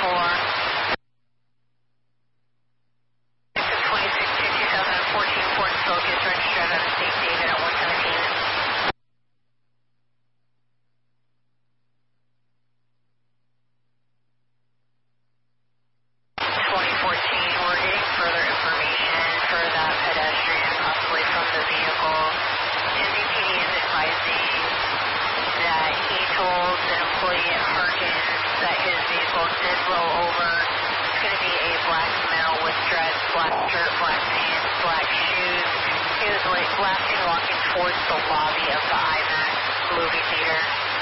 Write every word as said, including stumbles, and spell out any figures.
four. twenty-six two two thousand fourteen Ford Focus, registered out of Saint David at one seventeen. twenty fourteen, we're getting further information for that pedestrian, possibly from the vehicle. N D P D is advising that he told an employee at Harkins that his vehicle did roll over. It's going to be a black male with dreads, black shirt, black pants, black shoes. He was like last seen walking towards the lobby of the IMAX movie theater.